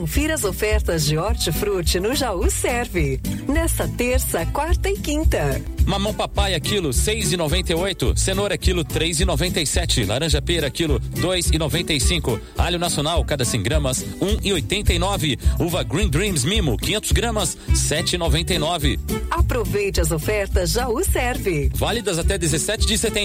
Confira as ofertas de hortifruti no Jaú Serve. Nesta terça, quarta e quinta. Mamão papaya quilo 6,98, cenoura quilo 3,97, laranja pera quilo 2,95, alho nacional cada 100 gramas 1,89, uva Green Dreams Mimo 500 gramas 7,99. Aproveite as ofertas Jaú Serve. Válidas até 17 de setembro.